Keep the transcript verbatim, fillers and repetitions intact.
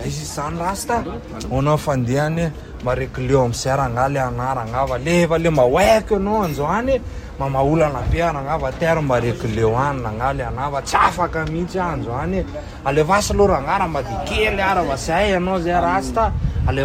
izy zany rasta onao fandehany maraiky leo am'zay rangale anarangava leva le mawaiko anao anjoany mamaolana be arangava terre maraiky leo any nangale anava tsy afaka mihitsy anjoany alevasa lo rangara madikely ara vasay anao zay rasta